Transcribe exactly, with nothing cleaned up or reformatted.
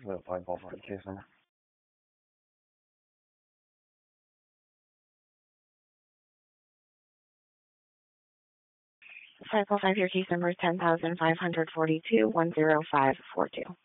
the five call for the case number. five oh five, your case number is ten thousand five hundred forty-two one zero five four two.